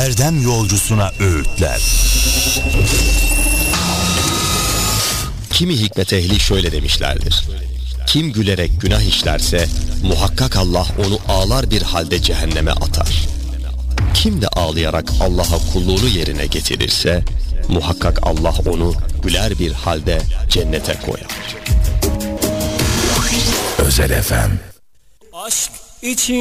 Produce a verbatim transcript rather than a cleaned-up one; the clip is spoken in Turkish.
erdem yolcusuna öğütler. Kimi hikmet ehli şöyle demişlerdir: kim gülerek günah işlerse muhakkak Allah onu ağlar bir halde cehenneme atar. Kim de ağlayarak Allah'a kulluğunu yerine getirirse muhakkak Allah onu güler bir halde cennete koyar. Özel F M. Aşk için